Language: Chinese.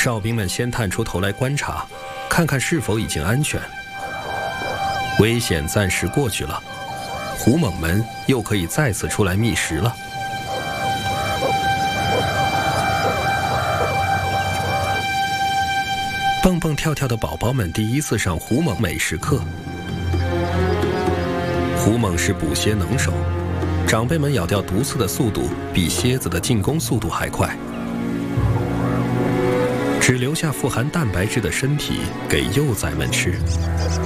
哨兵们先探出头来观察，看看是否已经安全。危险暂时过去了，虎猛们又可以再次出来觅食了。蹦蹦跳跳的宝宝们第一次上虎猛美食课。虎猛是捕蝎能手，长辈们咬掉毒刺的速度比蝎子的进攻速度还快，只留下富含蛋白质的身体给幼崽们吃。